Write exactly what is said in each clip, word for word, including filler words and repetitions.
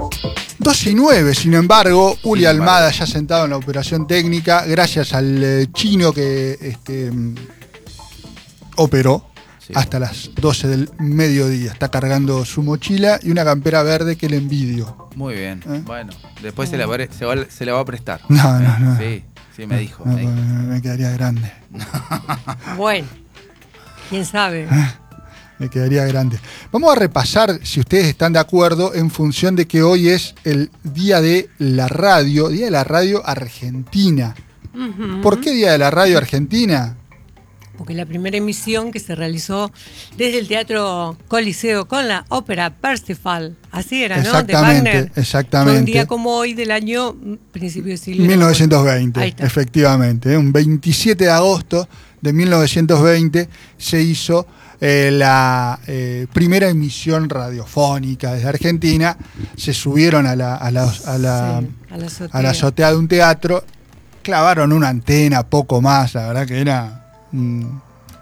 dos y nueve, sin embargo, Uli Almada ya sentado en la operación técnica, gracias al eh, chino que este, operó sí. hasta las doce del mediodía. Está cargando su mochila y una campera verde que le envidio. Muy bien, ¿Eh? bueno, después no. se, la va, se, va, se la va a prestar. No, no, no. Sí, sí, me no, dijo. No, me, dijo. me quedaría grande. Bueno, quién sabe. Me quedaría grande. Vamos a repasar, si ustedes están de acuerdo, en función de que hoy es el Día de la Radio, Día de la Radio Argentina. Uh-huh. ¿Por qué Día de la Radio Argentina? Porque la primera emisión que se realizó desde el Teatro Coliseo con la ópera Parsifal, así era, ¿no? Exactamente, de Wagner. exactamente. Fue un día como hoy del año, principio del siglo mil novecientos veinte, efectivamente. Un veintisiete de agosto de mil novecientos veinte se hizo eh, la eh, primera emisión radiofónica desde Argentina. Se subieron a la, a la, a la, sí, a la, azotea. a la azotea de un teatro, clavaron una antena, poco más, la verdad que era... Mm,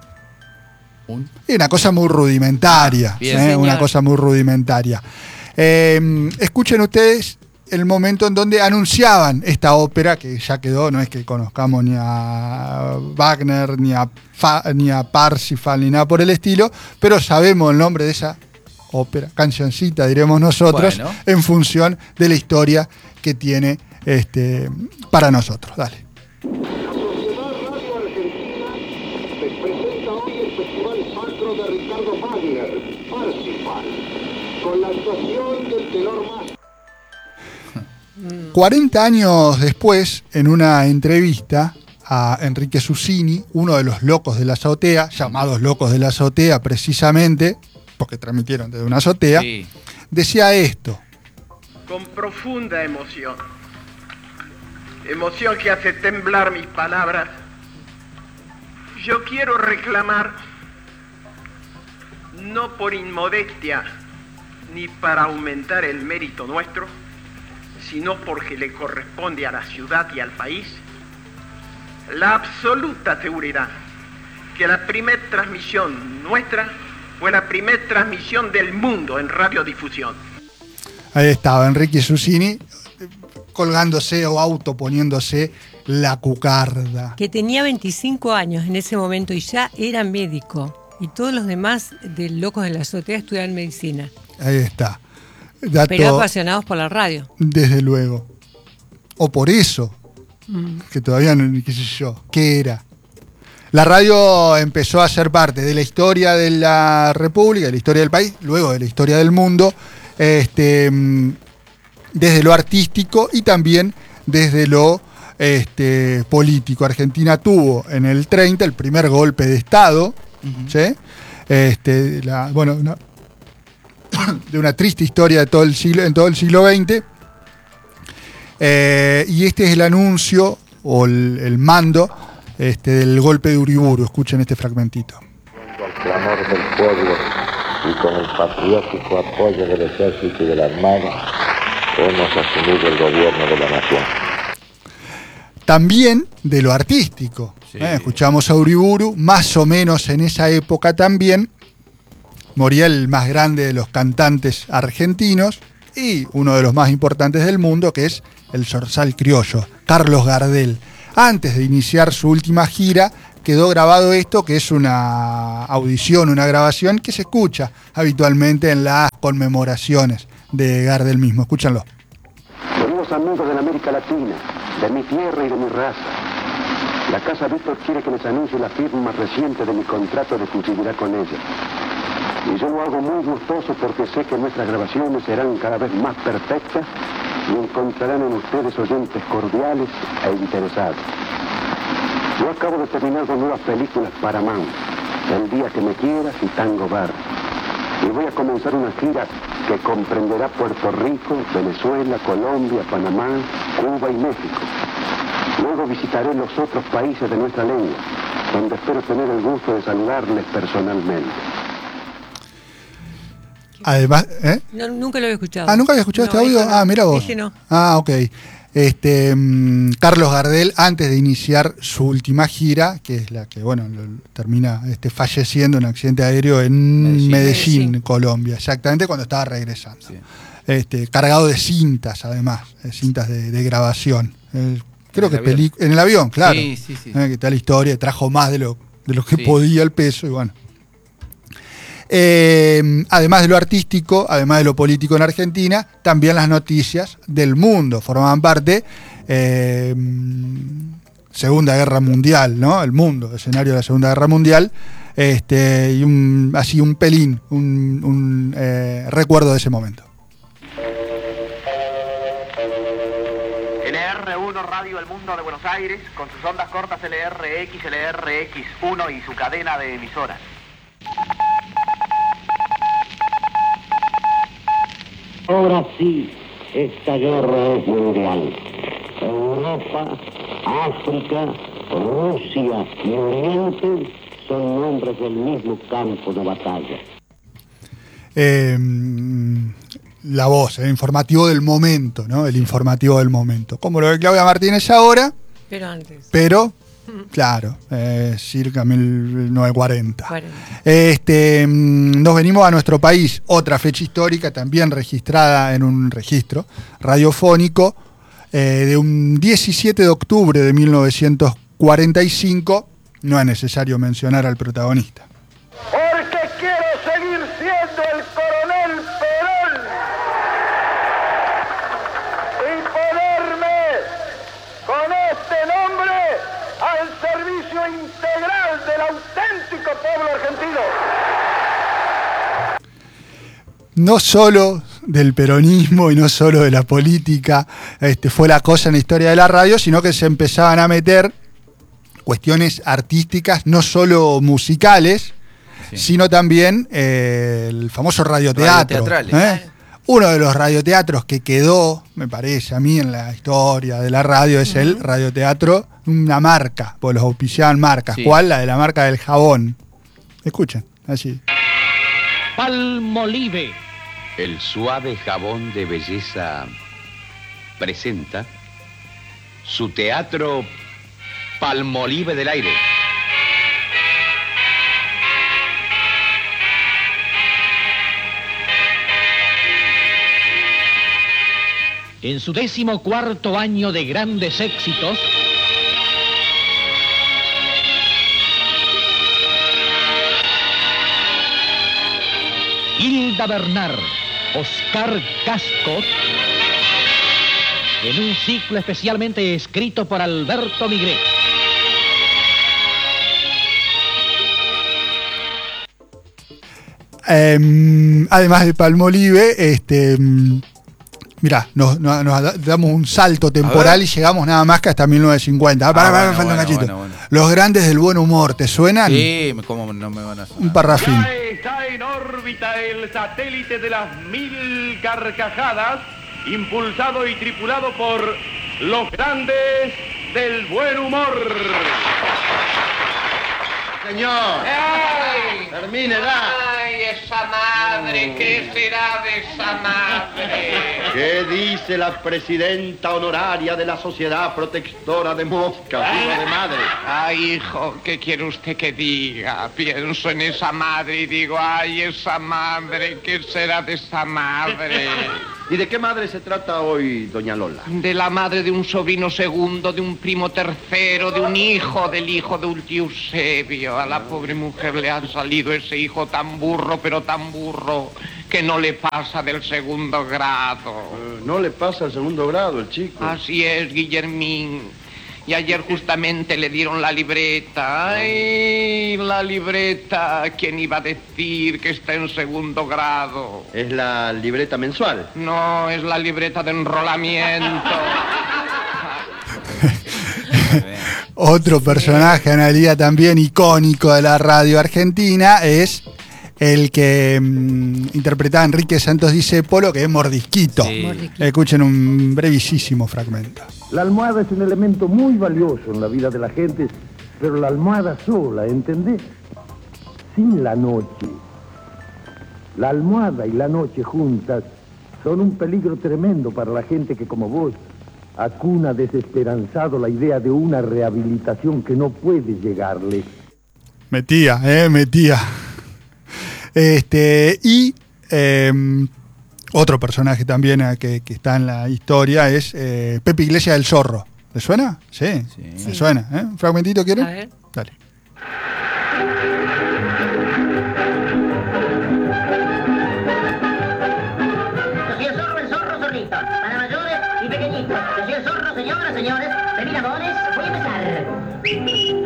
una cosa muy rudimentaria, Bien, ¿eh? una cosa muy rudimentaria. Eh, escuchen ustedes el momento en donde anunciaban esta ópera, que ya quedó, no es que conozcamos ni a Wagner, ni a, Fa, ni a Parsifal, ni nada por el estilo, pero sabemos el nombre de esa ópera, cancioncita, diremos nosotros, bueno. en función de la historia que tiene este, para nosotros. Dale. Con la actuación del tenor más. cuarenta años después, en una entrevista a Enrique Susini, uno de los locos de la azotea, llamados locos de la azotea precisamente, porque transmitieron desde una azotea, sí. decía esto. Con profunda emoción, emoción que hace temblar mis palabras, yo quiero reclamar, no por inmodestia, ni para aumentar el mérito nuestro, sino porque le corresponde a la ciudad y al país, la absoluta seguridad que la primera transmisión nuestra fue la primera transmisión del mundo en radiodifusión. Ahí estaba Enrique Susini colgándose o autoponiéndose la cucarda. Que tenía veinticinco años en ese momento y ya era médico. Y todos los demás de Locos de la Azotea estudiaban medicina. Ahí está. Dato, pero apasionados por la radio. Desde luego. O por eso. Mm. Que todavía no, qué sé yo, ¿qué era? La radio empezó a ser parte de la historia de la República, de la historia del país, luego de la historia del mundo, este, desde lo artístico y también desde lo este, político. Argentina tuvo en el treinta el primer golpe de Estado, uh-huh. ¿sí? este, la, bueno, una, de una triste historia de todo el siglo, en todo el siglo veinte. Eh, y este es el anuncio o el, el mando este, del golpe de Uriburu. Escuchen este fragmentito. Al clamor del pueblo y con el patriótico apoyo del ejército y de la armada, hemos asumido el gobierno de la nación. También de lo artístico. Sí. ¿eh? Escuchamos a Uriburu, más o menos en esa época también moría el más grande de los cantantes argentinos y uno de los más importantes del mundo, que es el zorzal criollo, Carlos Gardel. Antes de iniciar su última gira, quedó grabado esto, que es una audición, una grabación que se escucha habitualmente en las conmemoraciones de Gardel mismo. Escúchanlo. Queridos amigos de la América Latina, de mi tierra y de mi raza, la Casa Víctor quiere que les anuncie la firma reciente de mi contrato de exclusividad con ella. Y yo lo hago muy gustoso porque sé que nuestras grabaciones serán cada vez más perfectas y encontrarán en ustedes oyentes cordiales e interesados. Yo acabo de terminar dos nuevas películas Paramount, El día que me quieras y Tango Bar. Y voy a comenzar una gira que comprenderá Puerto Rico, Venezuela, Colombia, Panamá, Cuba y México. Luego visitaré los otros países de nuestra lengua, donde espero tener el gusto de saludarles personalmente. Además, ¿eh? No, nunca lo había escuchado. Ah, ¿nunca había escuchado no, este audio? No. Ah, mira vos. Dije no. Ah, ok. Este, um, Carlos Gardel, antes de iniciar su última gira, que es la que, bueno, lo, termina este, falleciendo en un accidente aéreo en Medellín, Medellín, Medellín, Colombia, exactamente cuando estaba regresando. Sí. este, cargado de cintas, además, de cintas de, de grabación. Eh, creo ¿En que el avión? peli- en el avión, claro. Sí, sí, sí. Eh, que tal historia, trajo más de lo, de lo que Sí. podía el peso, y bueno. Eh, además de lo artístico, además de lo político en Argentina, también las noticias del mundo formaban parte. Eh, Segunda Guerra Mundial, ¿no? El mundo, escenario de la Segunda Guerra Mundial, este, y un, así un pelín, un, un eh, recuerdo de ese momento. L R uno Radio El Mundo de Buenos Aires, con sus ondas cortas L R X, L R X uno y su cadena de emisoras. Ahora sí, esta guerra es mundial. Europa, África, Rusia y Oriente son nombres del mismo campo de batalla. Eh, la voz, el informativo del momento, ¿no? El informativo del momento. Como lo de Claudia Martínez ahora, Pero antes. pero, claro, eh, circa mil novecientos cuarenta. cuarenta. Este, mm, nos venimos a nuestro país, otra fecha histórica también registrada en un registro radiofónico, eh, de un diecisiete de octubre de mil novecientos cuarenta y cinco. No es necesario mencionar al protagonista. Porque quiero seguir siendo el coronel Perón y ponerme con este nombre al servicio integral del auténtico pueblo argentino. No solo del peronismo y no solo de la política este, fue la cosa en la historia de la radio, sino que se empezaban a meter cuestiones artísticas, no solo musicales, Sí. sino también eh, el famoso radioteatro. Radioteatrales. ¿eh? Uno de los radioteatros que quedó, me parece a mí, en la historia de la radio es el radioteatro, una marca, porque los auspiciaban marcas. Sí. ¿Cuál? La de la marca del jabón. Escuchen, así. Palmolive. El suave jabón de belleza presenta su teatro Palmolive del aire. En su décimo cuarto año de grandes éxitos, Hilda Bernard, Oscar Casco, en un ciclo especialmente escrito por Alberto Migré. Eh, además de Palmolive, este, mirá, nos, nos- nos damos un salto temporal y llegamos nada más que hasta mil novecientos cincuenta. Ah, pará, Ah, pará, bueno, falta un bueno, cachito. bueno, bueno. Los grandes del buen humor, ¿te suenan? Sí, ¿cómo no me van a sonar? Un parrafín. Ya está en órbita el satélite de las mil carcajadas, impulsado y tripulado por los grandes del buen humor. Señor, termine, da. ¡Ay, esa madre! ¿Qué será de esa madre? ¿Qué dice la presidenta honoraria de la Sociedad Protectora de Moscas, viva de madre? Ay, hijo, ¿qué quiere usted que diga? Pienso en esa madre y digo, ay, esa madre, ¿qué será de esa madre? ¿Y de qué madre se trata hoy, doña Lola? De la madre de un sobrino segundo, de un primo tercero, de un hijo del hijo de un tío Eusebio. A la pobre mujer le ha salido ese hijo tan burro, pero tan burro, que no le pasa del segundo grado. Eh, no le pasa el segundo grado, el chico. Así es, Guillermín. Y ayer justamente le dieron la libreta. ¡Ay, la libreta! ¿Quién iba a decir que está en segundo grado? Es la libreta mensual. No, es la libreta de enrolamiento. Otro personaje, Analía, también icónico de la radio argentina es el que mm, interpretaba Enrique Santos Discépolo, que es Mordisquito. Sí. Mordisquito. Escuchen un brevísimo fragmento. La almohada es un elemento muy valioso en la vida de la gente, pero la almohada sola, ¿entendés? Sin la noche. La almohada y la noche juntas son un peligro tremendo para la gente que, como vos, acuna desesperanzado la idea de una rehabilitación que no puede llegarle. Metía, eh, metía. Este, y eh, Otro personaje también eh, que, que está en la historia es eh, Pepe Iglesias del Zorro. ¿Le suena? Sí, Sí. me Sí. suena. ¿eh? ¿Un fragmentito quieren? A ver. Dale. Yo soy el zorro, el zorro, zorrito. Para mayores y pequeñitos. Yo soy el zorro, señoras, señores. Venid amores, voy a empezar.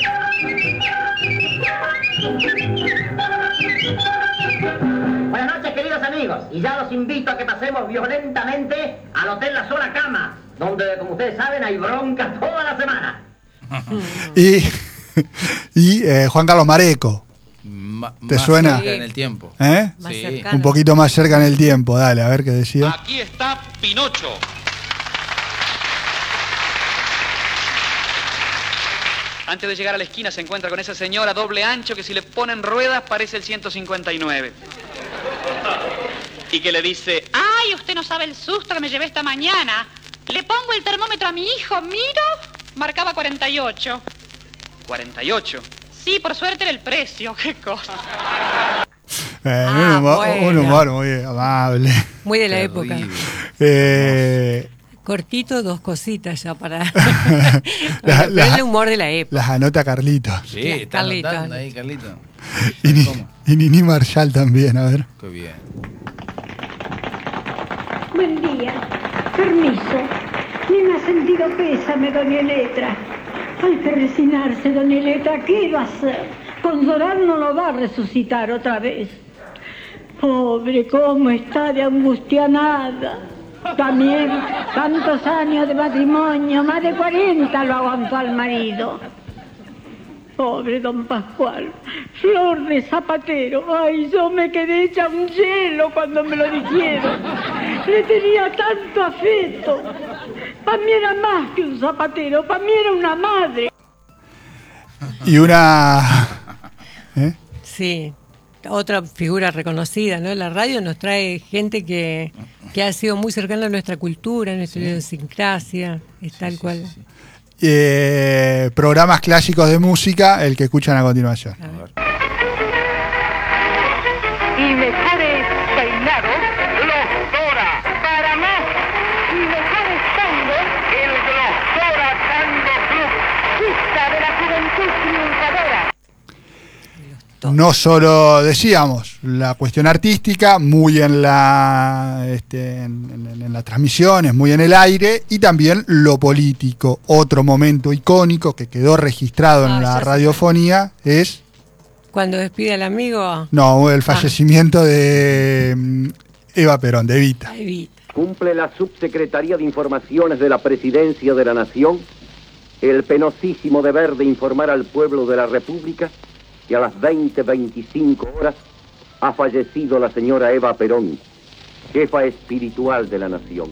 Buenas noches, queridos amigos. Y ya los invito a que pasemos violentamente al Hotel La Sola Cama, donde, como ustedes saben, hay bronca toda la semana. Y, y eh, Juan Carlos Mareco. Ma- ¿Te más suena? cerca en el tiempo. ¿Eh? Más Sí. cercano. Un poquito más cerca en el tiempo. Dale, a ver qué decía. Aquí está Pinocho. Antes de llegar a la esquina se encuentra con esa señora doble ancho que si le ponen ruedas parece el ciento cincuenta y nueve. Y que le dice, Ay, usted no sabe el susto que me llevé esta mañana. Le pongo el termómetro a mi hijo, miro, marcaba cuarenta y ocho. cuarenta y ocho. Sí, por suerte era el precio, qué cosa. Eh, Ah, un, humor, bueno. un humor muy amable. Muy de la Terrible. época. Eh, Cortito, dos cositas ya para... La- Pero la- es el humor de la época. las anota Carlitos. Sí, Ya, está Carlito. anotando ahí, Carlito. Y, Ni- ¿Cómo? y Nini Marshall también, a ver. Qué bien. Buen día. Permiso. Ni me ha sentido pésame, doña Letra. Hay que resignarse, doña Letra. ¿Qué iba a hacer? Consolar no lo va a resucitar otra vez. Pobre, cómo está de angustianada. También, tantos años de matrimonio, más de cuarenta lo aguantó al marido. Pobre don Pascual, flor de zapatero. Ay, yo me quedé hecha un hielo cuando me lo dijeron. Le tenía tanto afecto. Para mí era más que un zapatero, para mí era una madre. Y una... ¿eh? Sí, otra figura reconocida, ¿no? La radio nos trae gente que, que ha sido muy cercana a nuestra cultura, a nuestra idiosincrasia, es tal cual. Eh, programas clásicos de música, el que escuchan a continuación. Y mejores peinados, los Dora. Para más y mejores tangos, el Glostora Tango Club. Fiesta de la juventud triunfadora. No solo, decíamos, la cuestión artística, muy en la, este, en, en- en las transmisiones, muy en el aire, y también lo político. Otro momento icónico que quedó registrado Ah, en la ya sé. radiofonía es, Cuando despide al amigo, no, el fallecimiento de mm, Eva Perón, de Evita. Evita. Cumple la Subsecretaría de Informaciones de la Presidencia de la Nación el penosísimo deber de informar al pueblo de la República que a las veinte veinticinco horas ha fallecido la señora Eva Perón, jefa espiritual de la nación.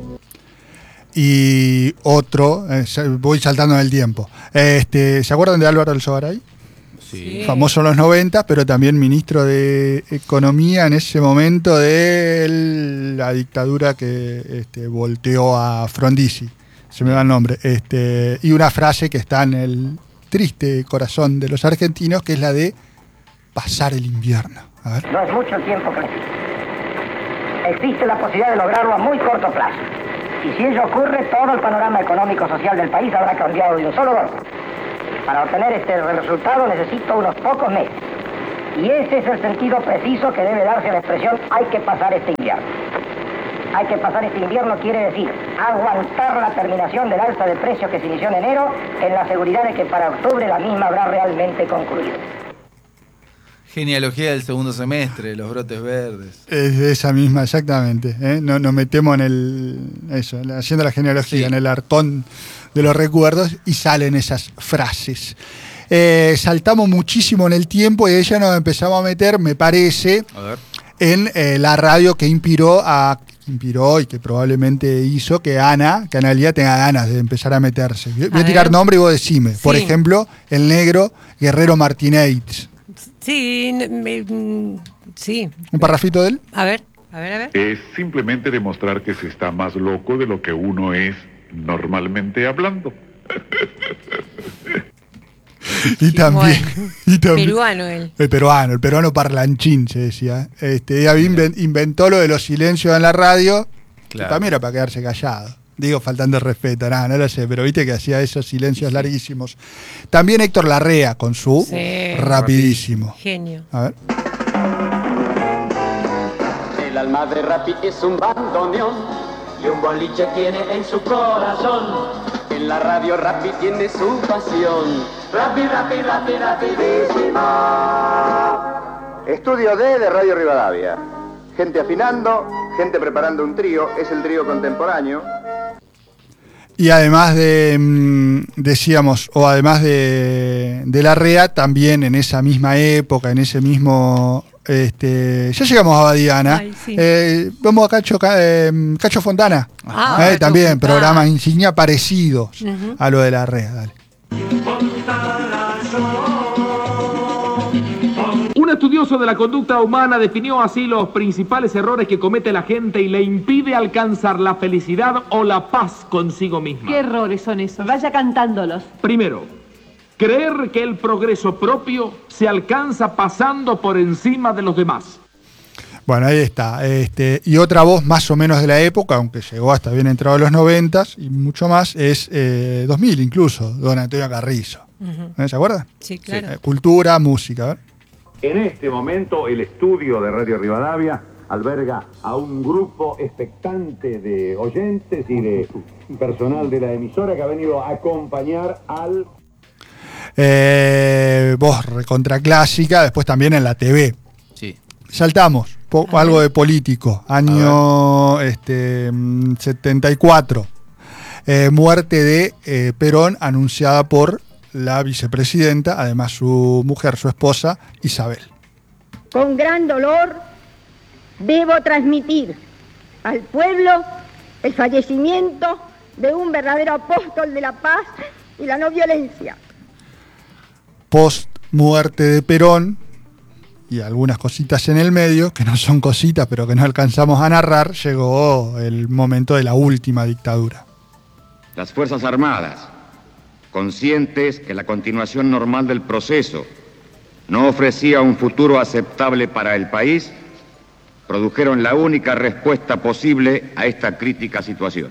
Y otro, eh, se- voy saltando en el tiempo. Este, ¿se acuerdan de Álvaro Alzogaray? Sí. Famoso en los noventa, pero también ministro de Economía en ese momento de la dictadura que este, volteó a Frondizi, se me va el nombre, este, y una frase que está en el triste corazón de los argentinos, que es la de pasar el invierno. A ver. No es mucho el tiempo que necesito. Existe la posibilidad de lograrlo a muy corto plazo. Y si ello ocurre, todo el panorama económico-social del país habrá cambiado de un solo golpe. Para obtener este resultado necesito unos pocos meses. Y ese es el sentido preciso que debe darse a la expresión hay que pasar este invierno. Hay que pasar este invierno quiere decir aguantar la terminación del alza de precios que se inició en enero en la seguridad de que para octubre la misma habrá realmente concluido. Genealogía del segundo semestre, los brotes verdes. Es esa misma, exactamente. ¿eh? No, nos metemos en el. Eso, haciendo la genealogía, Sí. en el arcón de los recuerdos y salen esas frases. Eh, saltamos muchísimo en el tiempo y ahí ya nos empezamos a meter, me parece, A ver. en eh, la radio que inspiró a. Inspiró y que probablemente hizo que Ana, que Analía tenga ganas de empezar a meterse. Voy, voy a A tirar ver. nombre y vos decime. Por Sí. ejemplo, el negro Guerrero Martínez. Sí, n- me- mm, sí. ¿Un parrafito de él? A ver, a ver, a ver. Es simplemente demostrar que se está más loco de lo que uno es normalmente hablando. y, también, Bueno, y también. peruano él. El peruano, el peruano parlanchín, se decía. Este, ella inventó lo de los silencios en la radio, Claro. que también era para quedarse callado. Digo, faltando el respeto, nada, no lo sé, pero viste que hacía esos silencios larguísimos. También Héctor Larrea con su Sí. Rapidísimo. Genio. A ver. El alma de Rapi es un bandoneón y un boliche tiene en su corazón. En la radio Rapi tiene su pasión. Rapi, Rapi, Rapi, rapidísimo. Estudio D de Radio Rivadavia. Gente afinando, gente preparando un trío, es el trío contemporáneo. Y además de, mm, decíamos, o además de, de Larrea, también en esa misma época, en ese mismo... Este, ya llegamos a Badiana. Ay, sí. eh, vamos a Cacho, eh, Cacho Fontana. Ah, Eh, Cacho también, Fontana. programas insignia parecidos Ujú. a lo de Larrea. Dale. Un estudioso de la conducta humana definió así los principales errores que comete la gente y le impide alcanzar la felicidad o la paz consigo misma. ¿Qué errores son esos? Vaya cantándolos. Primero, creer que el progreso propio se alcanza pasando por encima de los demás. Bueno, ahí está. Este, y otra voz más o menos de la época, aunque llegó hasta bien entrado los noventas y mucho más, es eh, dos mil incluso, don Antonio Carrizo. Ujú. ¿Eh? ¿Se acuerdan? Sí, claro. Eh, cultura, música. A ver. En este momento el estudio de Radio Rivadavia alberga a un grupo expectante de oyentes y de personal de la emisora que ha venido a acompañar al... Eh, voz recontraclásica, después también en la T V. Sí. Saltamos, po- algo de político, año este, mm, setenta y cuatro. Eh, muerte de eh, Perón anunciada por la vicepresidenta, además su mujer, su esposa, Isabel. Con gran dolor debo transmitir al pueblo el fallecimiento de un verdadero apóstol de la paz y la no violencia. Post muerte de Perón y algunas cositas en el medio, que no son cositas, pero que no alcanzamos a narrar, llegó el momento de la última dictadura. Las Fuerzas Armadas, conscientes que la continuación normal del proceso no ofrecía un futuro aceptable para el país, produjeron la única respuesta posible a esta crítica situación.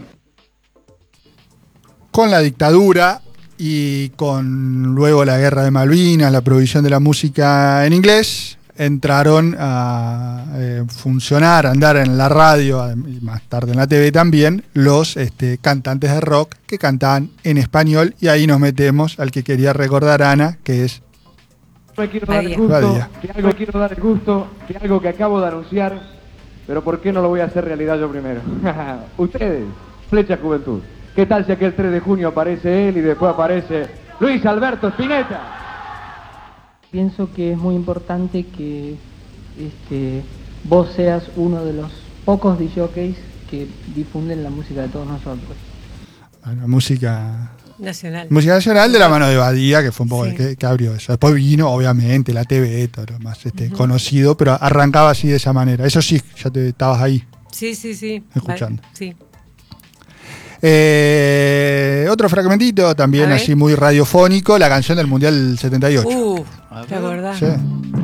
Con la dictadura y con luego la guerra de Malvinas, la prohibición de la música en inglés, entraron a eh, funcionar, a andar en la radio y más tarde en la T V también, los este, cantantes de rock que cantaban en español, y ahí nos metemos al que quería recordar Ana, que es Me quiero dar el Badía. gusto, Badía. que algo quiero dar el gusto, que algo que acabo de anunciar, pero ¿por qué no lo voy a hacer realidad yo primero? Ustedes, Flecha Juventud. ¿Qué tal si aquel tres de junio aparece él y después aparece Luis Alberto Spinetta? Pienso que es muy importante que este, vos seas uno de los pocos disjockeys que difunden la música de todos nosotros. bueno, música Nacional. música nacional de la mano de Badía, que fue un poco Sí. el que, que abrió eso. Después vino, obviamente, la T V, todo lo más este, Ujú. conocido, pero arrancaba así de esa manera. Eso sí, ya te estabas ahí. Sí, sí, sí. Escuchando. Va- Sí. Eh, otro fragmentito, también A ver. así muy radiofónico, la canción del Mundial setenta y ocho. Uh, ¿te acordás? Sí.